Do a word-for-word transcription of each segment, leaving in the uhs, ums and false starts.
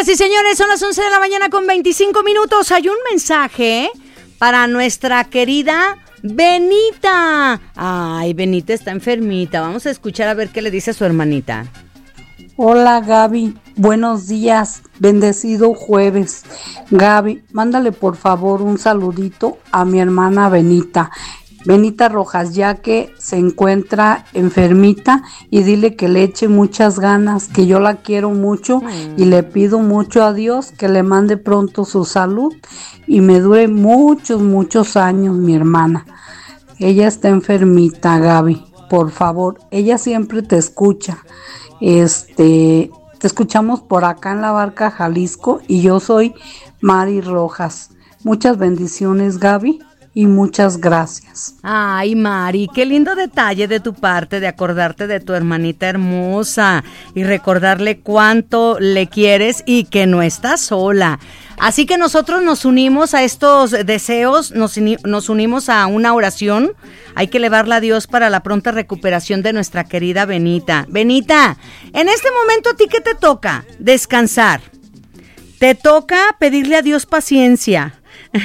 Señoras y señores, son las once de la mañana con veinticinco minutos. Hay un mensaje para nuestra querida Benita. Ay, Benita está enfermita. Vamos a escuchar a ver qué le dice a su hermanita. Hola Gaby, buenos días, bendecido jueves. Gaby, mándale por favor un saludito a mi hermana Benita. Benita Rojas, ya que se encuentra enfermita, y dile que le eche muchas ganas, que yo la quiero mucho mm. y le pido mucho a Dios que le mande pronto su salud y me dure muchos, muchos años mi hermana. Ella está enfermita, Gaby, por favor, ella siempre te escucha. Este, te escuchamos por acá en La Barca, Jalisco, y yo soy Mari Rojas. Muchas bendiciones, Gaby. Y muchas gracias. Ay, Mari, qué lindo detalle de tu parte de acordarte de tu hermanita hermosa y recordarle cuánto le quieres y que no estás sola. Así que nosotros nos unimos a estos deseos, nos, nos unimos a una oración. Hay que elevarla a Dios para la pronta recuperación de nuestra querida Benita. Benita, en este momento a ti ¿qué te toca? Descansar. Te toca pedirle a Dios paciencia.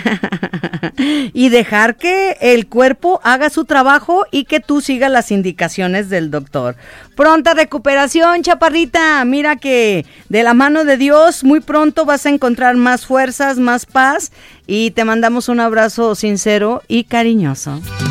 Y dejar que el cuerpo haga su trabajo y que tú sigas las indicaciones del doctor. Pronta recuperación, chaparrita. Mira que de la mano de Dios muy pronto vas a encontrar más fuerzas, más paz, y te mandamos un abrazo sincero y cariñoso.